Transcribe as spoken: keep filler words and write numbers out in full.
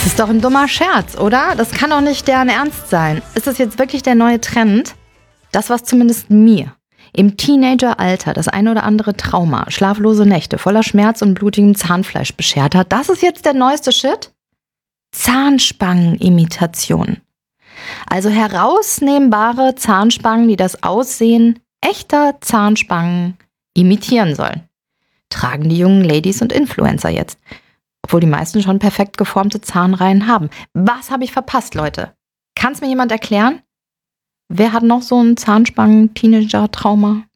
Das ist doch ein dummer Scherz, oder? Das kann doch nicht deren Ernst sein. Ist das jetzt wirklich der neue Trend? Das, was zumindest mir im Teenageralter das ein oder andere Trauma, schlaflose Nächte voller Schmerz und blutigem Zahnfleisch beschert hat, das ist jetzt der neueste Shit? Zahnspangenimitation. Also herausnehmbare Zahnspangen, die das Aussehen echter Zahnspangen imitieren sollen. Tragen die jungen Ladies und Influencer jetzt. Obwohl die meisten schon perfekt geformte Zahnreihen haben. Was habe ich verpasst, Leute? Kann es mir jemand erklären? Wer hat noch so ein Zahnspangen-Teenager-Trauma?